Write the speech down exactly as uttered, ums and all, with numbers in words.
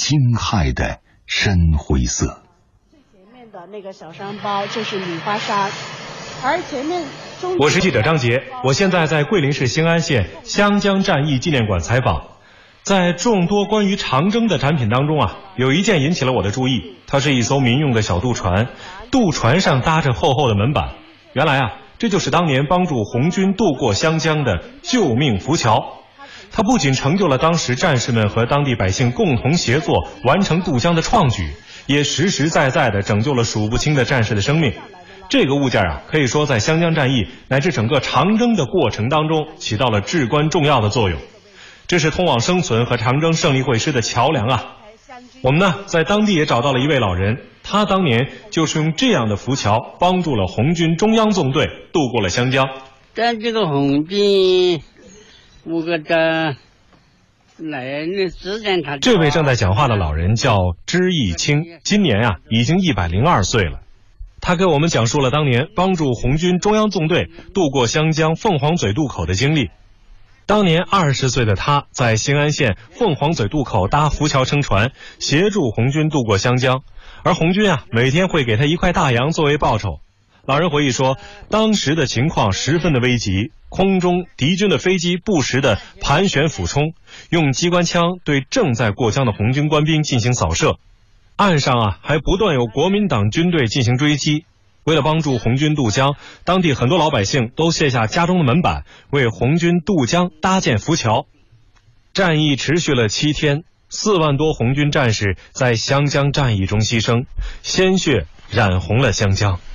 惊骇的深灰色。 最前面的那个小山包就是米花山，而前面我是记者张杰，我现在在桂林市兴安县湘江战役纪念馆采访。在众多关于长征的展品当中啊，有一件引起了我的注意，它是一艘民用的小渡船，渡船上搭着厚厚的门板。原来啊，这就是当年帮助红军渡过湘江的救命浮桥。它不仅成就了当时战士们和当地百姓共同协作完成渡江的创举，也实实在在地拯救了数不清的战士的生命。这个物件啊，可以说在湘江战役乃至整个长征的过程当中起到了至关重要的作用。这是通往生存和长征胜利会师的桥梁啊！我们呢，在当地也找到了一位老人，他当年就是用这样的浮桥帮助了红军中央纵队渡过了湘江。 在这个红军，我觉得来那之前他这位正在讲话的老人叫支义清，今年啊已经一百零二岁了。他给我们讲述了当年帮助红军中央纵队渡过湘江凤凰嘴渡口的经历。当年二十岁的他在兴安县凤凰嘴渡口搭浮桥撑船，协助红军渡过湘江，而红军啊每天会给他一块大洋作为报酬。老人回忆说，当时的情况十分的危急，空中敌军的飞机不时的盘旋俯冲，用机关枪对正在过江的红军官兵进行扫射，岸上啊还不断有国民党军队进行追击。为了帮助红军渡江，当地很多老百姓都卸下家中的门板，为红军渡江搭建浮桥。战役持续了七天，四万多红军战士在湘江战役中牺牲，鲜血染红了湘江。